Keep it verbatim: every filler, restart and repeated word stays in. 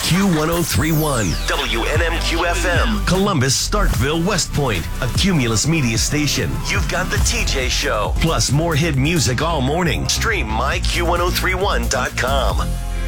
Q ten thirty-one, W N M Q F M, Columbus, Starkville, West Point, a Cumulus media station. You've got the T J Show, plus more hit music all morning. Stream my Q ten thirty-one dot com.